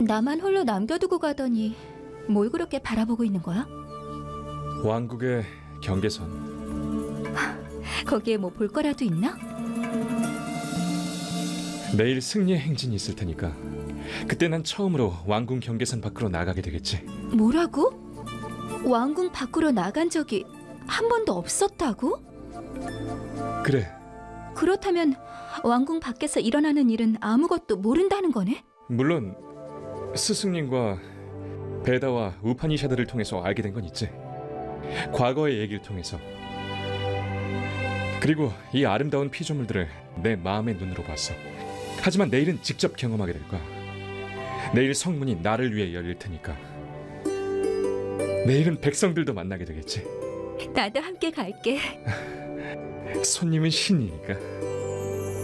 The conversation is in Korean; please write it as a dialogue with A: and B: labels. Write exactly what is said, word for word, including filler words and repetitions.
A: 나만 홀로 남겨두고 가더니 뭘 그렇게 바라보고 있는 거야?
B: 왕국의 경계선.
A: 거기에 뭐 볼 거라도 있나?
B: 내일 승리의 행진이 있을 테니까 그때 난 처음으로 왕궁 경계선 밖으로 나가게 되겠지.
A: 뭐라고? 왕궁 밖으로 나간 적이 한 번도 없었다고?
B: 그래.
A: 그렇다면 왕궁 밖에서 일어나는 일은 아무것도 모른다는 거네?
B: 물론 스승님과 베다와 우파니샤드를 통해서 알게 된 건 있지. 과거의 얘기를 통해서. 그리고 이 아름다운 피조물들을 내 마음의 눈으로 봤어. 하지만 내일은 직접 경험하게 될 거야. 내일 성문이 나를 위해 열릴 테니까. 내일은 백성들도 만나게 되겠지.
A: 나도 함께 갈게.
B: 손님은 신이니까.